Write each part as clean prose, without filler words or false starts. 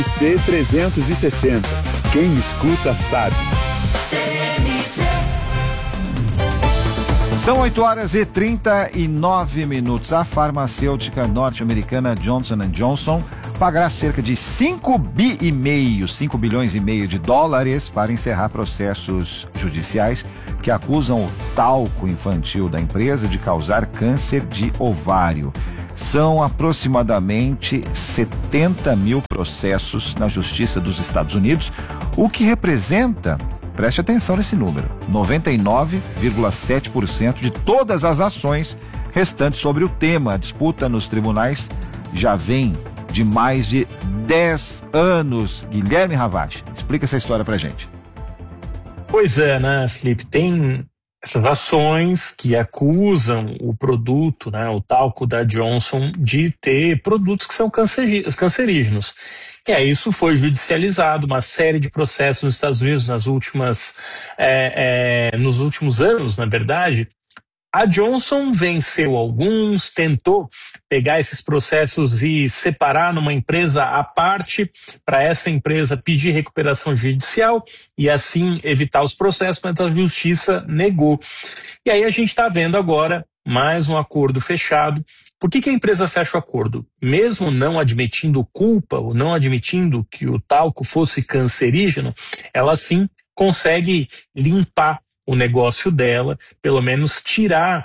C360. Quem escuta sabe. São 8h39. A farmacêutica norte-americana Johnson & Johnson pagará cerca de 5 bilhões e meio de dólares para encerrar processos judiciais que acusam o talco infantil da empresa de causar câncer de ovário. São aproximadamente 70 mil processos na Justiça dos Estados Unidos, o que representa, preste atenção nesse número, 99,7% de todas as ações restantes sobre o tema. A disputa nos tribunais já vem de mais de 10 anos. Guilherme Ravach, explica essa história pra gente. Pois é, né, Felipe? Tem essas ações que acusam o produto, né, o talco da Johnson, de ter produtos que são cancerígenos. E aí isso foi judicializado, uma série de processos nos Estados Unidos nos últimos anos, na verdade. A Johnson venceu alguns, tentou pegar esses processos e separar numa empresa à parte, para essa empresa pedir recuperação judicial e assim evitar os processos, mas a justiça negou. E aí a gente está vendo agora mais um acordo fechado. Por que a empresa fecha o acordo? Mesmo não admitindo culpa, ou não admitindo que o talco fosse cancerígeno, ela sim consegue limpar o negócio dela, pelo menos tirar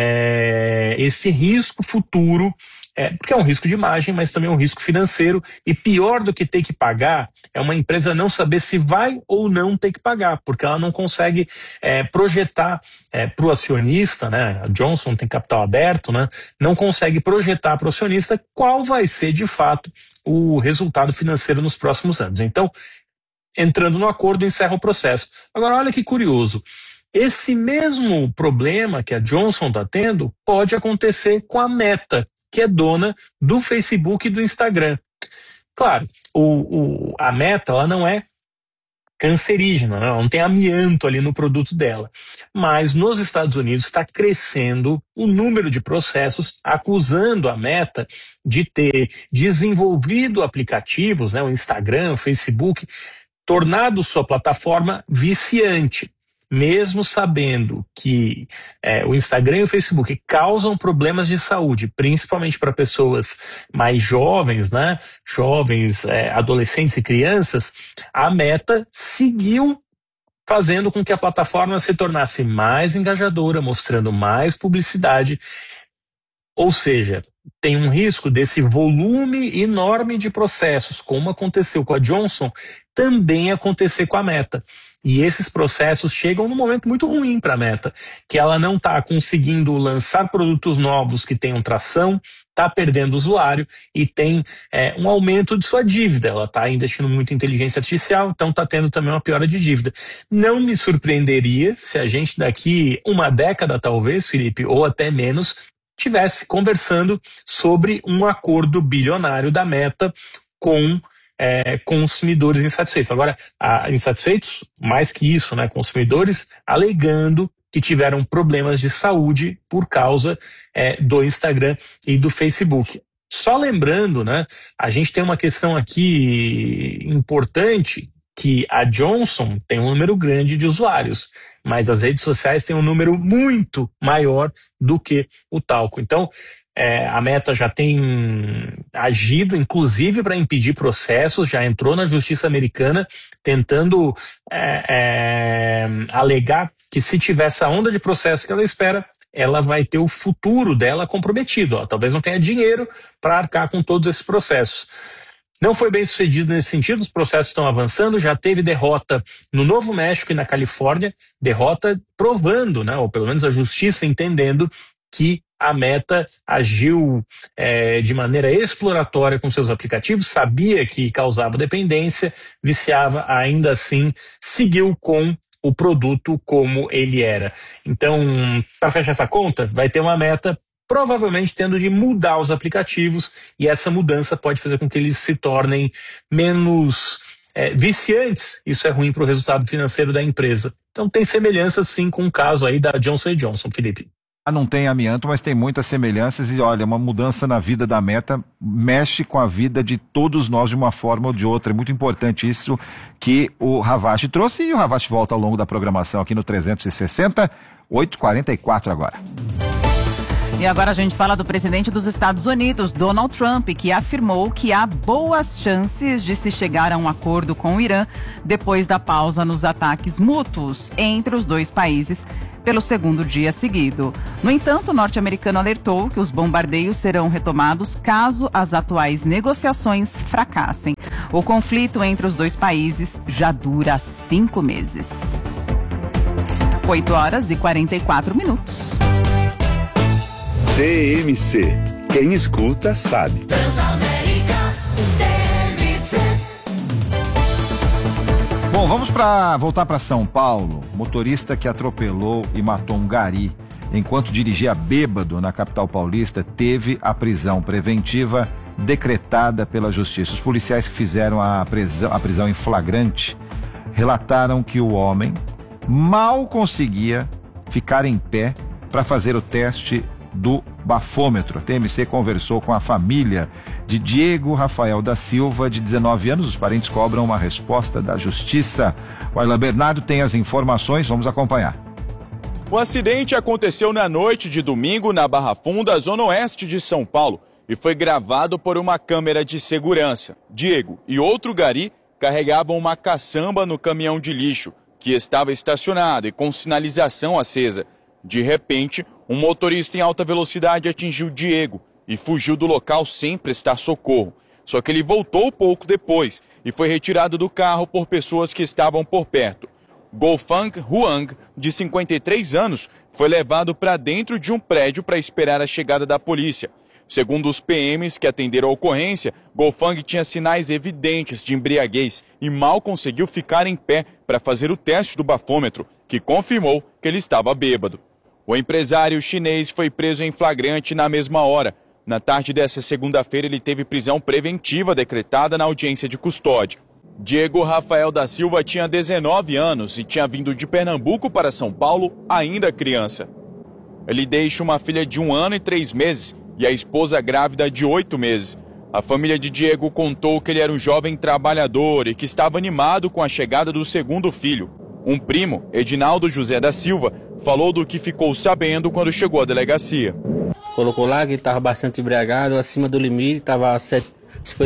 esse risco futuro, porque é um risco de imagem, mas também é um risco financeiro, e pior do que ter que pagar é uma empresa não saber se vai ou não ter que pagar, porque ela não consegue projetar para o acionista, né? A Johnson tem capital aberto, né? Não consegue projetar para o acionista qual vai ser de fato o resultado financeiro nos próximos anos. Então, entrando no acordo, encerra o processo. Agora, olha que curioso. Esse mesmo problema que a Johnson está tendo pode acontecer com a Meta, que é dona do Facebook e do Instagram. Claro, a Meta ela não é cancerígena, né? Ela não tem amianto ali no produto dela. Mas nos Estados Unidos está crescendo o número de processos acusando a Meta de ter desenvolvido aplicativos, né, o Instagram, o Facebook, tornado sua plataforma viciante, mesmo sabendo que o Instagram e o Facebook causam problemas de saúde, principalmente para pessoas mais jovens, né? Jovens, adolescentes e crianças. A Meta seguiu fazendo com que a plataforma se tornasse mais engajadora, mostrando mais publicidade. Ou seja, tem um risco desse volume enorme de processos, como aconteceu com a Johnson, também acontecer com a Meta. E esses processos chegam num momento muito ruim para a Meta, que ela não está conseguindo lançar produtos novos que tenham tração, está perdendo usuário e tem um aumento de sua dívida. Ela está investindo muito em inteligência artificial, então está tendo também uma piora de dívida. Não me surpreenderia se a gente daqui uma década, talvez, Felipe, ou até menos, estivesse conversando sobre um acordo bilionário da Meta com consumidores insatisfeitos. Agora, insatisfeitos, mais que isso, né, consumidores alegando que tiveram problemas de saúde por causa do Instagram e do Facebook. Só lembrando, né, a gente tem uma questão aqui importante, que a Johnson tem um número grande de usuários, mas as redes sociais têm um número muito maior do que o talco. Então, a Meta já tem agido, inclusive, para impedir processos, já entrou na justiça americana tentando alegar que se tiver essa onda de processo que ela espera, ela vai ter o futuro dela comprometido. Ó. Talvez não tenha dinheiro para arcar com todos esses processos. Não foi bem sucedido nesse sentido, os processos estão avançando, já teve derrota no Novo México e na Califórnia, derrota provando, né, ou pelo menos a justiça entendendo que a Meta agiu de maneira exploratória com seus aplicativos, sabia que causava dependência, viciava, ainda assim seguiu com o produto como ele era. Então, para fechar essa conta, vai ter uma Meta provavelmente tendo de mudar os aplicativos, e essa mudança pode fazer com que eles se tornem menos viciantes. Isso é ruim para o resultado financeiro da empresa. Então tem semelhança sim com o caso aí da Johnson & Johnson, Felipe. não tem amianto, mas tem muitas semelhanças e olha, uma mudança na vida da Meta mexe com a vida de todos nós de uma forma ou de outra. É muito importante isso que o Havas trouxe e o Havas volta ao longo da programação aqui no 360, 8h44 agora. E agora a gente fala do presidente dos Estados Unidos, Donald Trump, que afirmou que há boas chances de se chegar a um acordo com o Irã depois da pausa nos ataques mútuos entre os dois países pelo segundo dia seguido. No entanto, o norte-americano alertou que os bombardeios serão retomados caso as atuais negociações fracassem. O conflito entre os dois países já dura 5 meses. 8h44. TMC. Quem escuta sabe. Bom, vamos voltar para São Paulo. Motorista que atropelou e matou um gari enquanto dirigia bêbado na capital paulista teve a prisão preventiva decretada pela justiça. Os policiais que fizeram a prisão em flagrante relataram que o homem mal conseguia ficar em pé para fazer o teste do bafômetro. A TMC conversou com a família de Diego Rafael da Silva, de 19 anos. Os parentes cobram uma resposta da justiça. O Aylan Bernardo tem as informações, vamos acompanhar. O acidente aconteceu na noite de domingo na Barra Funda, zona oeste de São Paulo, e foi gravado por uma câmera de segurança. Diego e outro gari carregavam uma caçamba no caminhão de lixo, que estava estacionado e com sinalização acesa. De repente, um motorista em alta velocidade atingiu Diego e fugiu do local sem prestar socorro. Só que ele voltou pouco depois e foi retirado do carro por pessoas que estavam por perto. Golfang Huang, de 53 anos, foi levado para dentro de um prédio para esperar a chegada da polícia. Segundo os PMs que atenderam a ocorrência, Golfang tinha sinais evidentes de embriaguez e mal conseguiu ficar em pé para fazer o teste do bafômetro, que confirmou que ele estava bêbado. O empresário chinês foi preso em flagrante na mesma hora. Na tarde dessa segunda-feira, ele teve prisão preventiva decretada na audiência de custódia. Diego Rafael da Silva tinha 19 anos e tinha vindo de Pernambuco para São Paulo ainda criança. Ele deixa uma filha de 1 ano e 3 meses e a esposa grávida de 8 meses. A família de Diego contou que ele era um jovem trabalhador e que estava animado com a chegada do segundo filho. Um primo, Edinaldo José da Silva, falou do que ficou sabendo quando chegou à delegacia. Colocou lá que estava bastante embriagado, acima do limite, estava foi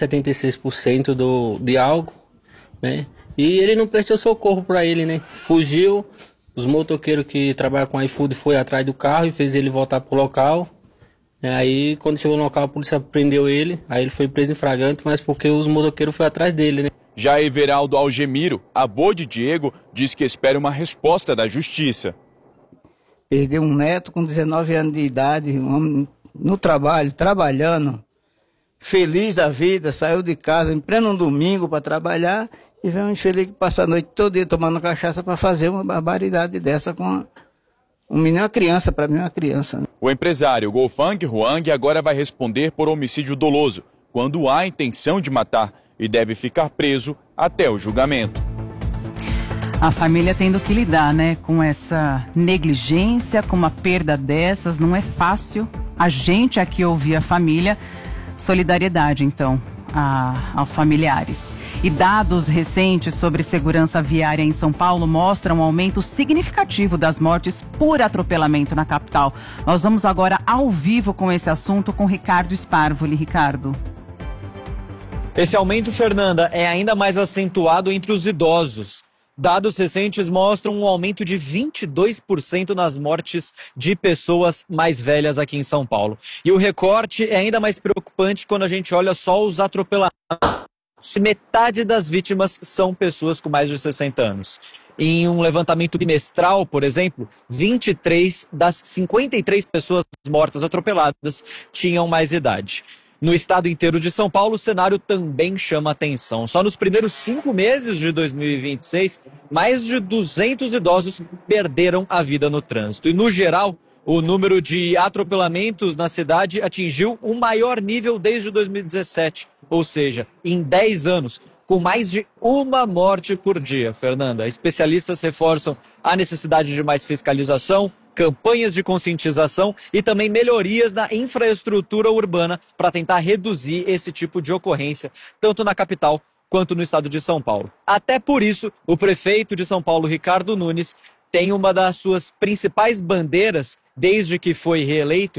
0,76% de álcool, né? E ele não prestou socorro para ele, né? Fugiu, os motoqueiros que trabalham com iFood foi atrás do carro e fez ele voltar pro local. Aí, quando chegou no local, a polícia prendeu ele, aí ele foi preso em flagrante, mas porque os motoqueiros foram atrás dele, né? Já Everaldo Algemiro, avô de Diego, diz que espera uma resposta da justiça. Perdeu um neto com 19 anos de idade, um homem no trabalho, trabalhando, feliz da vida, saiu de casa em pleno domingo para trabalhar e veio um infeliz que passa a noite todo dia tomando cachaça para fazer uma barbaridade dessa com um menino, uma criança, para mim uma criança. O empresário Golfang Huang agora vai responder por homicídio doloso, quando há intenção de matar, e deve ficar preso até o julgamento. A família tendo que lidar, né, com essa negligência, com uma perda dessas, não é fácil. A gente aqui ouvir a família, solidariedade então aos familiares. E dados recentes sobre segurança viária em São Paulo mostram um aumento significativo das mortes por atropelamento na capital. Nós vamos agora ao vivo com esse assunto com Ricardo Sparvoli. Ricardo. Esse aumento, Fernanda, é ainda mais acentuado entre os idosos. Dados recentes mostram um aumento de 22% nas mortes de pessoas mais velhas aqui em São Paulo. E o recorte é ainda mais preocupante quando a gente olha só os atropelamentos. Metade das vítimas são pessoas com mais de 60 anos. Em um levantamento bimestral, por exemplo, 23 das 53 pessoas mortas atropeladas tinham mais idade. No estado inteiro de São Paulo, o cenário também chama atenção. Só nos primeiros 5 meses de 2026, mais de 200 idosos perderam a vida no trânsito. E, no geral, o número de atropelamentos na cidade atingiu o maior nível desde 2017. Ou seja, em 10 anos, com mais de 1 morte por dia. Fernanda, especialistas reforçam a necessidade de mais fiscalização, campanhas de conscientização e também melhorias na infraestrutura urbana para tentar reduzir esse tipo de ocorrência, tanto na capital quanto no estado de São Paulo. Até por isso, o prefeito de São Paulo, Ricardo Nunes, tem uma das suas principais bandeiras, desde que foi reeleito,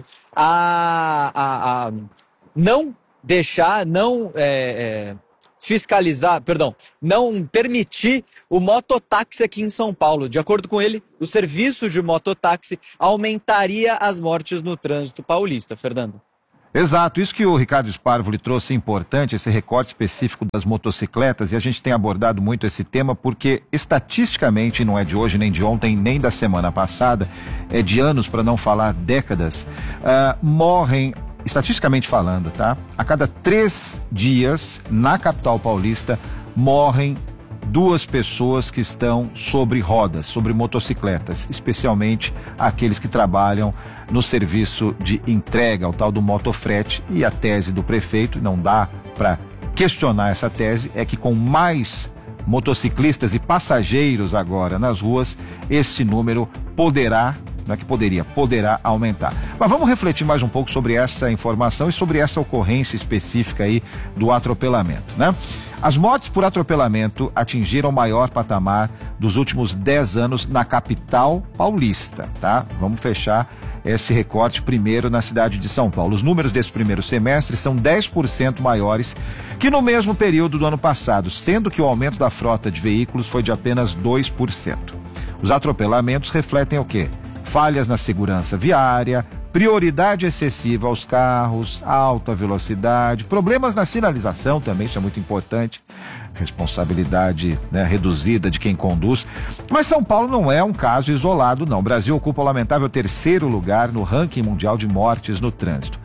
a não deixar, não permitir o mototáxi aqui em São Paulo. De acordo com ele, o serviço de mototáxi aumentaria as mortes no trânsito paulista. Fernando. Exato, isso que o Ricardo Sparvo lhe trouxe importante, esse recorte específico das motocicletas, e a gente tem abordado muito esse tema porque estatisticamente, não é de hoje, nem de ontem, nem da semana passada, é de anos, para não falar décadas, morrem, estatisticamente falando, tá? A cada 3 dias, na capital paulista, morrem 2 pessoas que estão sobre rodas, sobre motocicletas, especialmente aqueles que trabalham no serviço de entrega, o tal do motofrete. E a tese do prefeito, não dá para questionar essa tese, é que com mais motociclistas e passageiros agora nas ruas, este número poderá, não é que poderá aumentar. Mas vamos refletir mais um pouco sobre essa informação e sobre essa ocorrência específica aí do atropelamento, né? As mortes por atropelamento atingiram o maior patamar dos últimos 10 anos na capital paulista, tá? Vamos fechar esse recorte primeiro na cidade de São Paulo. Os números desse primeiro semestre são 10% maiores que no mesmo período do ano passado, sendo que o aumento da frota de veículos foi de apenas 2%. Os atropelamentos refletem o quê? Falhas na segurança viária, prioridade excessiva aos carros, alta velocidade, problemas na sinalização também, isso é muito importante, responsabilidade, né, reduzida de quem conduz. Mas São Paulo não é um caso isolado, não. O Brasil ocupa o lamentável 3º lugar no ranking mundial de mortes no trânsito.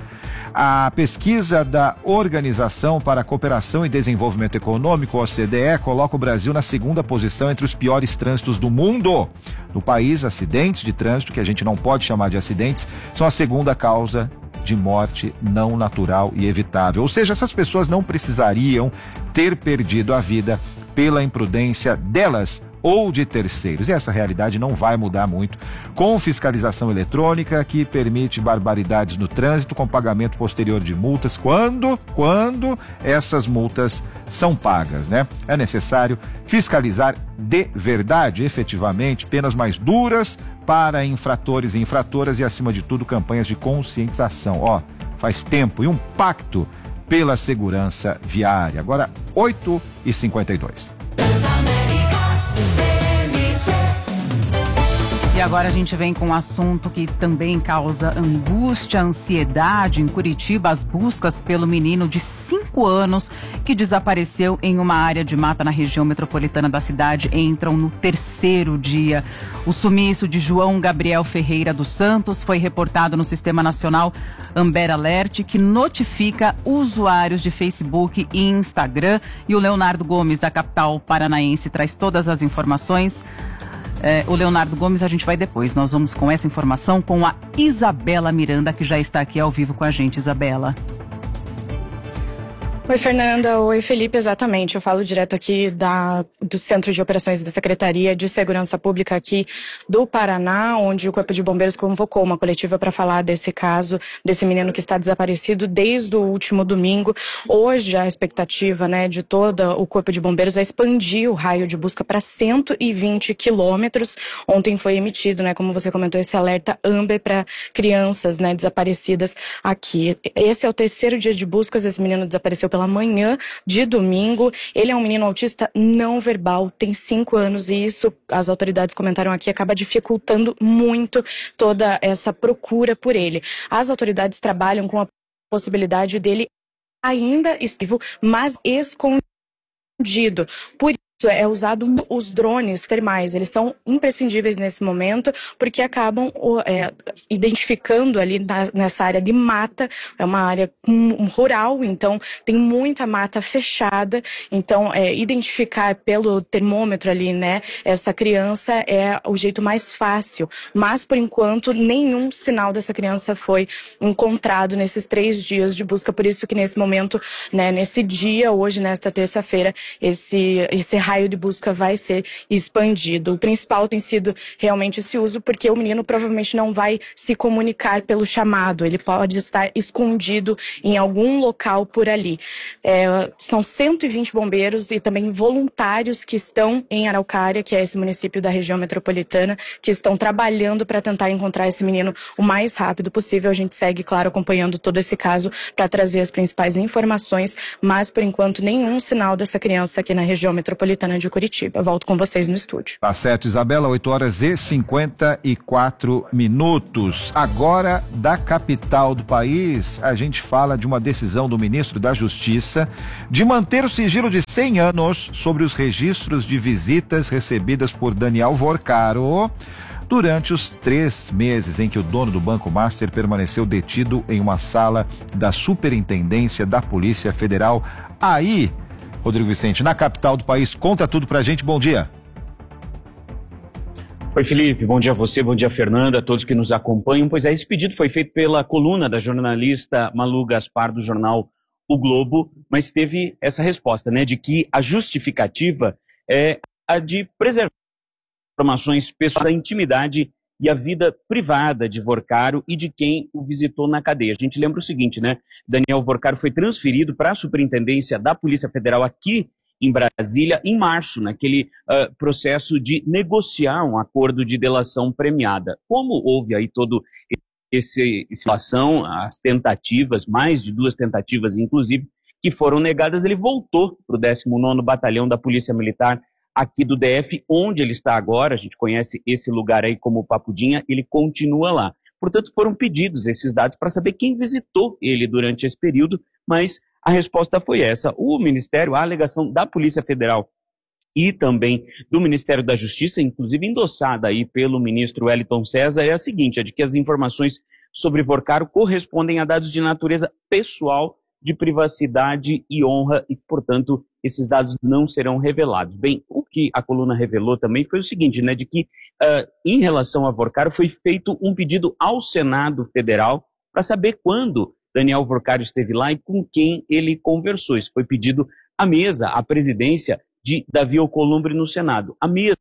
A pesquisa da Organização para a Cooperação e Desenvolvimento Econômico, OCDE, coloca o Brasil na 2ª posição entre os piores trânsitos do mundo. No país, acidentes de trânsito, que a gente não pode chamar de acidentes, são a 2ª causa de morte não natural e evitável. Ou seja, essas pessoas não precisariam ter perdido a vida pela imprudência delas ou de terceiros. E essa realidade não vai mudar muito com fiscalização eletrônica que permite barbaridades no trânsito com pagamento posterior de multas quando essas multas são pagas, né? É necessário fiscalizar de verdade, efetivamente, penas mais duras para infratores e infratoras e, acima de tudo, campanhas de conscientização. Faz tempo, e um pacto pela segurança viária. Agora, 8h52. E agora a gente vem com um assunto que também causa angústia, ansiedade. Em Curitiba, as buscas pelo menino de 5 anos que desapareceu em uma área de mata na região metropolitana da cidade entram no 3º dia. O sumiço de João Gabriel Ferreira dos Santos foi reportado no Sistema Nacional Amber Alert, que notifica usuários de Facebook e Instagram. E o Leonardo Gomes, da capital paranaense, traz todas as informações. O Leonardo Gomes, a gente vai depois. Nós vamos com essa informação com a Isabela Miranda, que já está aqui ao vivo com a gente. Isabela. Oi, Fernanda. Oi, Felipe. Exatamente. Eu falo direto aqui do Centro de Operações da Secretaria de Segurança Pública aqui do Paraná, onde o Corpo de Bombeiros convocou uma coletiva para falar desse caso, desse menino que está desaparecido desde o último domingo. Hoje, a expectativa, de todo o Corpo de Bombeiros é expandir o raio de busca para 120 quilômetros. Ontem foi emitido, como você comentou, esse alerta Amber para crianças, desaparecidas aqui. Esse é o 3º dia de buscas. Esse menino desapareceu pela manhã de domingo. Ele é um menino autista não verbal, tem 5 anos, e isso, as autoridades comentaram aqui, acaba dificultando muito toda essa procura por ele. As autoridades trabalham com a possibilidade dele ainda estivo, mas escondido. Por isso é usado os drones termais. Eles são imprescindíveis nesse momento porque acabam identificando ali nessa área de mata. É uma área rural, então tem muita mata fechada. Então identificar pelo termômetro ali, essa criança é o jeito mais fácil. Mas por enquanto nenhum sinal dessa criança foi encontrado nesses 3 dias de busca. Por isso que nesse momento, nesse dia, hoje, nesta terça-feira, esse raio de busca vai ser expandido. O principal tem sido realmente esse uso, porque o menino provavelmente não vai se comunicar pelo chamado, ele pode estar escondido em algum local por ali. São 120 bombeiros e também voluntários que estão em Araucária, que é esse município da região metropolitana, que estão trabalhando para tentar encontrar esse menino o mais rápido possível. A gente segue, claro, acompanhando todo esse caso para trazer as principais informações, mas por enquanto nenhum sinal dessa criança aqui na região metropolitana de Curitiba. Volto com vocês no estúdio. Tá certo, Isabela, 8h54. Agora, da capital do país, a gente fala de uma decisão do ministro da Justiça de manter o sigilo de 100 anos sobre os registros de visitas recebidas por Daniel Vorcaro durante os 3 meses em que o dono do Banco Master permaneceu detido em uma sala da Superintendência da Polícia Federal. Aí, Rodrigo Vicente, na capital do país, conta tudo pra gente. Bom dia. Oi, Felipe, bom dia a você, bom dia a Fernanda, a todos que nos acompanham. Pois é, esse pedido foi feito pela coluna da jornalista Malu Gaspar do jornal O Globo, mas teve essa resposta, né, de que a justificativa é a de preservar informações pessoais da intimidade e a vida privada de Vorcaro e de quem o visitou na cadeia. A gente lembra o seguinte, né? Daniel Vorcaro foi transferido para a Superintendência da Polícia Federal aqui em Brasília em março, naquele processo de negociar um acordo de delação premiada. Como houve aí todo esse situação, as tentativas, mais de 2 tentativas inclusive, que foram negadas, ele voltou para o 19º Batalhão da Polícia Militar aqui do DF, onde ele está agora. A gente conhece esse lugar aí como Papudinha, ele continua lá. Portanto, foram pedidos esses dados para saber quem visitou ele durante esse período, mas a resposta foi essa. O Ministério, a alegação da Polícia Federal e também do Ministério da Justiça, inclusive endossada aí pelo ministro Wellington César, é a seguinte, é de que as informações sobre Vorcaro correspondem a dados de natureza pessoal, de privacidade e honra, e, portanto, esses dados não serão revelados. Bem, o que a coluna revelou também foi o seguinte, né, de que, em relação a Vorcaro, foi feito um pedido ao Senado Federal para saber quando Daniel Vorcaro esteve lá e com quem ele conversou. Isso foi pedido à mesa, à presidência de Davi Alcolumbre no Senado. A mesma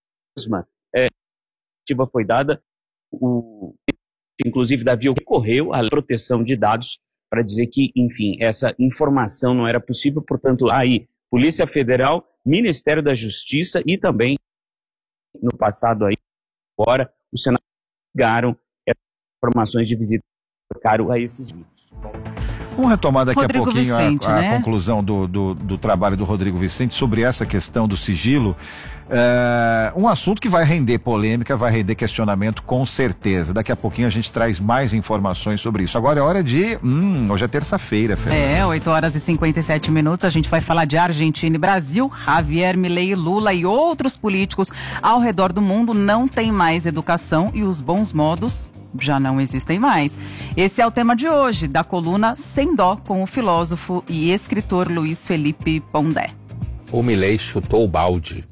foi dada, inclusive Davi recorreu à proteção de dados para dizer que, enfim, essa informação não era possível, portanto, aí, Polícia Federal, Ministério da Justiça e também, no passado aí, agora, o Senado negaram informações de visita caro a esses vídeos. Vamos retomar daqui Rodrigo a pouquinho Vicente, a conclusão do trabalho do Rodrigo Vicente sobre essa questão do sigilo. Um assunto que vai render polêmica, vai render questionamento com certeza. Daqui a pouquinho a gente traz mais informações sobre isso. Agora é hora de... hoje é terça-feira, Fernanda. 8h57. A gente vai falar de Argentina e Brasil. Javier Milei, Lula e outros políticos ao redor do mundo não têm mais educação e os bons modos já não existem mais. Esse é o tema de hoje, da coluna Sem Dó, com o filósofo e escritor Luiz Felipe Pondé. O Milei chutou o balde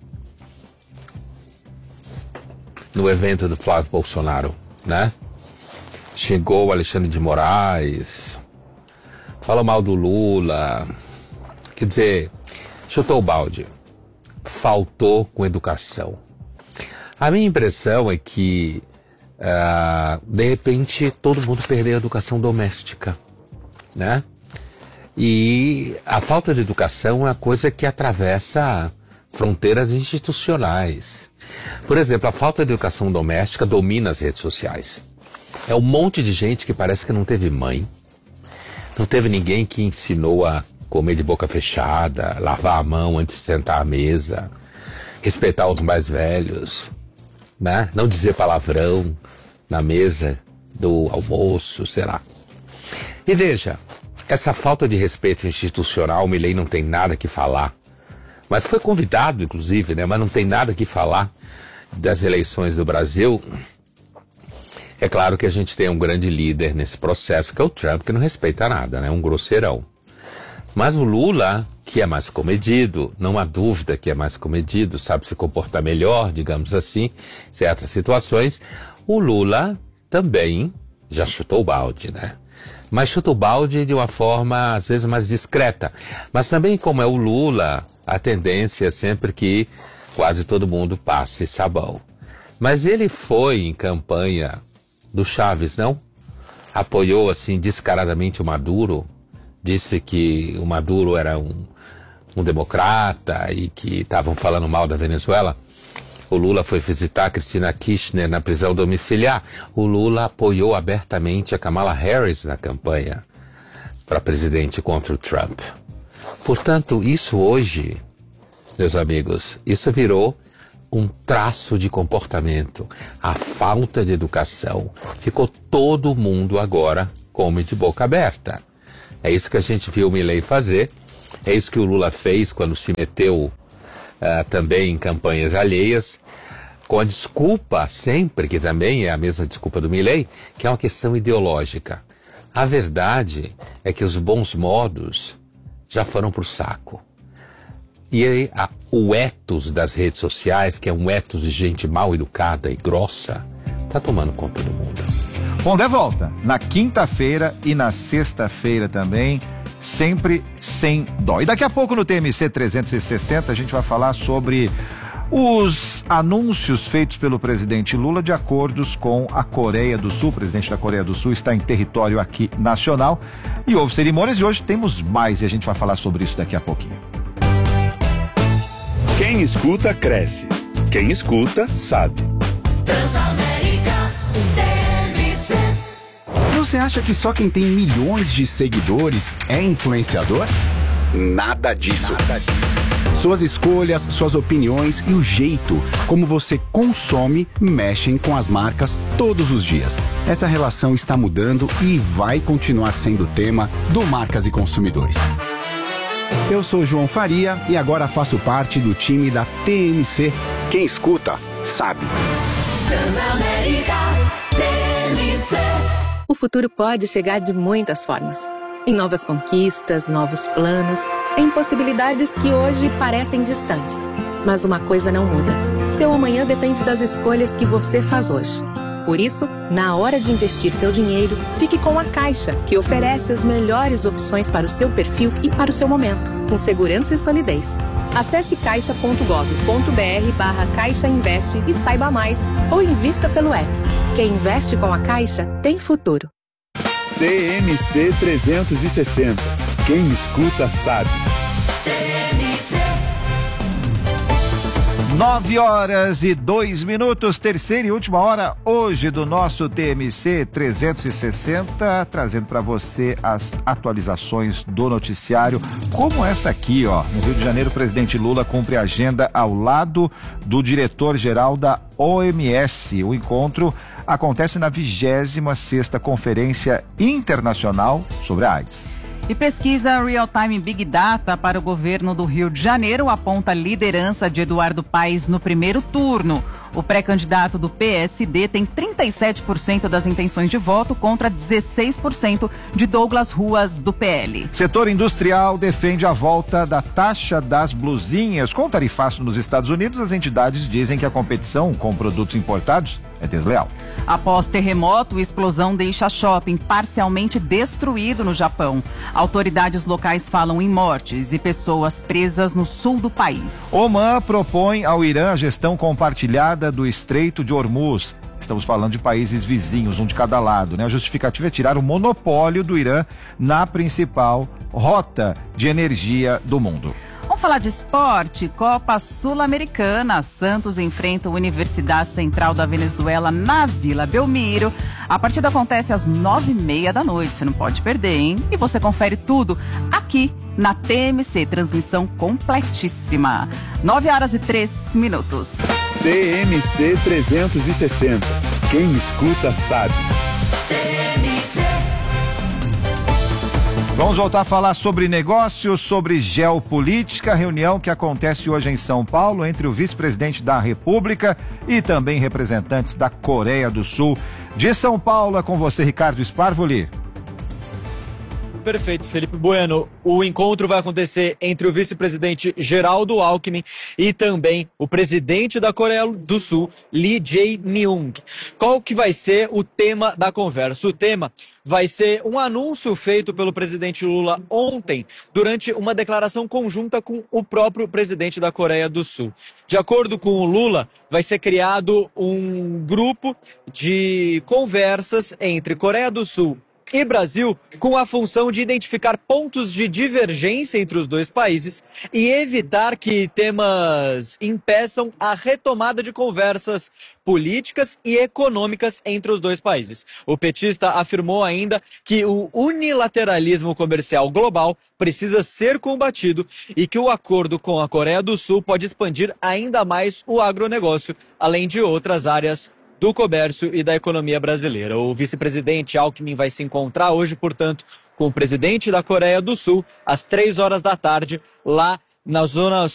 no evento do Flávio Bolsonaro, né? Xingou o Alexandre de Moraes, falou mal do Lula, quer dizer, chutou o balde, faltou com educação. A minha impressão é que de repente todo mundo perdeu a educação doméstica, né? E a falta de educação é a coisa que atravessa fronteiras institucionais. Por exemplo, a falta de educação doméstica domina as redes sociais. É um monte de gente que parece que não teve mãe, não teve ninguém que ensinou a comer de boca fechada, lavar a mão antes de sentar à mesa, respeitar os mais velhos, né? Não dizer palavrão na mesa do almoço, sei lá. E veja, essa falta de respeito institucional, o Milei não tem nada que falar. Mas foi convidado, inclusive, né? Mas não tem nada que falar das eleições do Brasil. É claro que a gente tem um grande líder nesse processo, que é o Trump, que não respeita nada, né? Um grosseirão. Mas o Lula, que é mais comedido, não há dúvida que é mais comedido, sabe se comportar melhor, digamos assim, em certas situações. O Lula também já chutou o balde, né? Mas chuta o balde de uma forma, às vezes, mais discreta. Mas também, como é o Lula, a tendência é sempre que quase todo mundo passe sabão. Mas ele foi em campanha do Chaves, não? Apoiou assim descaradamente o Maduro, disse que o Maduro era um democrata e que estavam falando mal da Venezuela. O Lula foi visitar a Cristina Kirchner na prisão domiciliar. O Lula apoiou abertamente a Kamala Harris na campanha para presidente contra o Trump. Portanto, isso hoje, meus amigos, isso virou um traço de comportamento. A falta de educação. Ficou todo mundo agora come de boca aberta. É isso que a gente viu o Milei fazer. É isso que o Lula fez quando se meteu também em campanhas alheias, com a desculpa sempre, que também é a mesma desculpa do Milei, que é uma questão ideológica. A verdade é que os bons modos já foram pro saco. E aí, o ethos das redes sociais, que é um ethos de gente mal educada e grossa, tá tomando conta do mundo. Pondé volta na quinta-feira e na sexta-feira também, sempre sem dó. E daqui a pouco no TMC 360 a gente vai falar sobre os anúncios feitos pelo presidente Lula de acordos com a Coreia do Sul. O presidente da Coreia do Sul está em território aqui nacional e houve cerimônias e hoje temos mais e a gente vai falar sobre isso daqui a pouquinho. Quem escuta, cresce. Quem escuta, sabe. Você acha que só quem tem milhões de seguidores é influenciador? Nada disso. Suas escolhas, suas opiniões e o jeito como você consome mexem com as marcas todos os dias. Essa relação está mudando e vai continuar sendo tema do Marcas e Consumidores. Eu sou João Faria e agora faço parte do time da TMC. Quem escuta, sabe. O futuro pode chegar de muitas formas. Em novas conquistas, novos planos, em possibilidades que hoje parecem distantes. Mas uma coisa não muda. Seu amanhã depende das escolhas que você faz hoje. Por isso, na hora de investir seu dinheiro, fique com a Caixa, que oferece as melhores opções para o seu perfil e para o seu momento, com segurança e solidez. Acesse caixa.gov.br/Caixa Investe e saiba mais, ou invista pelo app. Quem investe com a Caixa tem futuro. TMC 360. Quem escuta, sabe. 9h02, terceira e última hora hoje do nosso TMC 360, trazendo para você as atualizações do noticiário, como essa aqui, ó. No Rio de Janeiro, o presidente Lula cumpre a agenda ao lado do diretor-geral da OMS. O encontro acontece na 26ª Conferência Internacional sobre a AIDS. E pesquisa Real Time Big Data para o governo do Rio de Janeiro aponta a liderança de Eduardo Paes no primeiro turno. O pré-candidato do PSD tem 37% das intenções de voto contra 16% de Douglas Ruas, do PL. Setor industrial defende a volta da taxa das blusinhas. Com tarifaço nos Estados Unidos, as entidades dizem que a competição com produtos importados é desleal. Após terremoto, explosão deixa shopping parcialmente destruído no Japão. Autoridades locais falam em mortes e pessoas presas no sul do país. Oman propõe ao Irã a gestão compartilhada do Estreito de Hormuz. Estamos falando de países vizinhos, um de cada lado, né? A justificativa é tirar o monopólio do Irã na principal rota de energia do mundo. Vamos falar de esporte. Copa Sul-Americana. Santos enfrenta a Universidade Central da Venezuela na Vila Belmiro. A partida acontece às 9h30 da noite. Você não pode perder, hein? E você confere tudo aqui na TMC. Transmissão completíssima. 9h03. TMC 360. Quem escuta, sabe. Vamos voltar a falar sobre negócios, sobre geopolítica, reunião que acontece hoje em São Paulo entre o vice-presidente da República e também representantes da Coreia do Sul. De São Paulo, é com você, Ricardo Sparvoli. perfeito, Felipe Bueno. O encontro vai acontecer entre o vice-presidente Geraldo Alckmin e também o presidente da Coreia do Sul, Lee Jae-myung. Qual que vai ser o tema da conversa? O tema vai ser um anúncio feito pelo presidente Lula ontem, durante uma declaração conjunta com o próprio presidente da Coreia do Sul. De acordo com o Lula, vai ser criado um grupo de conversas entre Coreia do Sul e Brasil, com a função de identificar pontos de divergência entre os dois países e evitar que temas impeçam a retomada de conversas políticas e econômicas entre os dois países. O petista afirmou ainda que o unilateralismo comercial global precisa ser combatido e que o acordo com a Coreia do Sul pode expandir ainda mais o agronegócio, além de outras áreas do comércio e da economia brasileira. O vice-presidente Alckmin vai se encontrar hoje, portanto, com o presidente da Coreia do Sul, às 3 horas da tarde, lá na zona